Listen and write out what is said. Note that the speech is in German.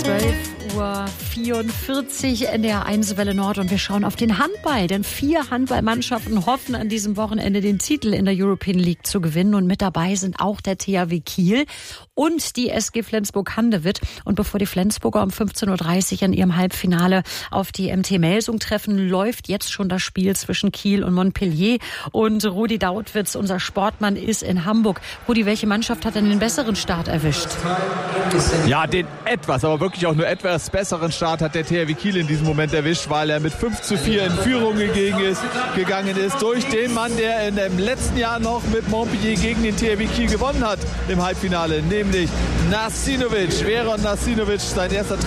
12:44 Uhr NDR 1 Welle Nord und wir schauen auf den Handball, denn 4 Handballmannschaften hoffen an diesem Wochenende den Titel in der European League zu gewinnen und mit dabei sind auch der THW Kiel und die SG Flensburg-Handewitt. Und bevor die Flensburger um 15:30 Uhr in ihrem Halbfinale auf die MT Melsung treffen, läuft jetzt schon das Spiel zwischen Kiel und Montpellier. Und Rudi Dautwitz, unser Sportmann, ist in Hamburg. Rudi, welche Mannschaft hat denn den besseren Start erwischt? Ja, den aber wirklich auch nur etwas besseren Start hat der THW Kiel in diesem Moment erwischt, weil er mit 5:4 in Führung gegangen ist durch den Mann, der in dem letzten Jahr noch mit Montpellier gegen den THW Kiel gewonnen hat im Halbfinale, nämlich Nasinovic. Veron Nasinovic, sein erster